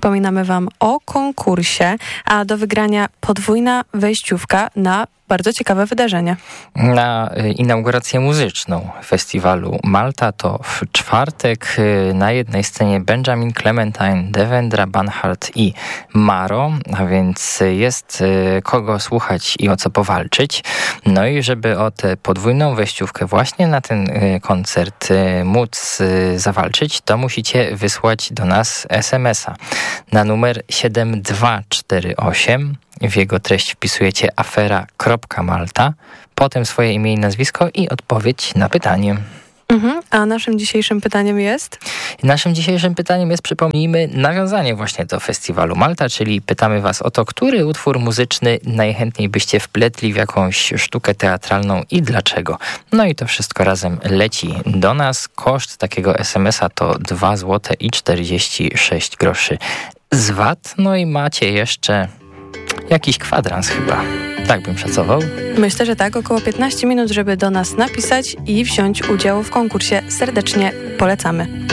Przypominamy Wam o konkursie, a do wygrania podwójna wejściówka na bardzo ciekawe wydarzenie. Na inaugurację muzyczną festiwalu Malta to w czwartek na jednej scenie Benjamin Clementine, Devendra Banhart i Maro, a więc jest kogo słuchać i o co powalczyć. No i żeby o tę podwójną wejściówkę właśnie na ten koncert móc zawalczyć, to musicie wysłać do nas SMS-a na numer 7248. W jego treść wpisujecie afera.malta, potem swoje imię i nazwisko i odpowiedź na pytanie. A naszym dzisiejszym pytaniem jest? Naszym dzisiejszym pytaniem jest, przypomnijmy, nawiązanie właśnie do festiwalu Malta, czyli pytamy Was o to, który utwór muzyczny najchętniej byście wpletli w jakąś sztukę teatralną i dlaczego. No i to wszystko razem leci do nas. Koszt takiego SMS-a to 2,46 zł z VAT. No i macie jeszcze jakiś kwadrans chyba. Tak bym szacował. Myślę, że tak. Około 15 minut, żeby do nas napisać i wziąć udział w konkursie. Serdecznie polecamy.